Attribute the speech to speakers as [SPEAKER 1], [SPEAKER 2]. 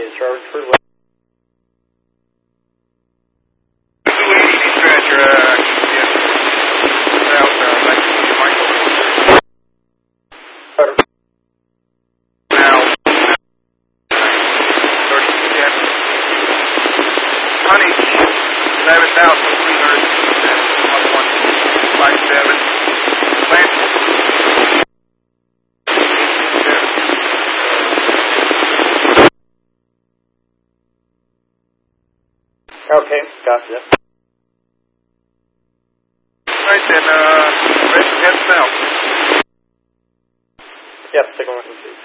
[SPEAKER 1] Charge for left. Okay, gotcha.
[SPEAKER 2] Alright then, head south.
[SPEAKER 1] Yep, signal 1, 2.